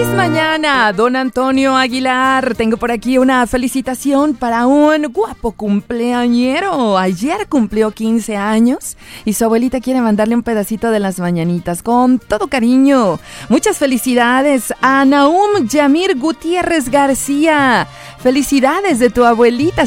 mañana, don Antonio Aguilar. Tengo por aquí una felicitación para un guapo cumpleañero. Ayer cumplió 15 años y su abuelita quiere mandarle un pedacito de las mañanitas con todo cariño. Muchas felicidades a Nahum Yamir Gutiérrez García. Felicidades de tu abuelita,